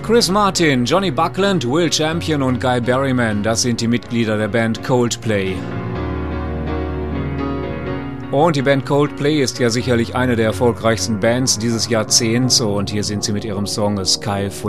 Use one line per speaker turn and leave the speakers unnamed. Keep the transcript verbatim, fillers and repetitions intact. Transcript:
Chris Martin, Johnny Buckland, Will Champion und Guy Berryman, das sind die Mitglieder der Band Coldplay. Und die Band Coldplay ist ja sicherlich eine der erfolgreichsten Bands dieses Jahrzehnts und hier sind sie mit ihrem Song A Sky Full